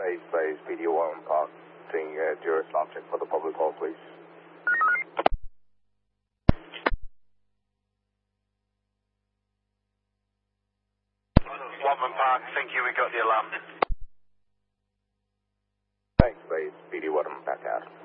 8 Space, PD1 Park, doing tourist object for the public hall, please. Watman Park, thank you, we got the alarm. Thanks, Space, PD1 back out.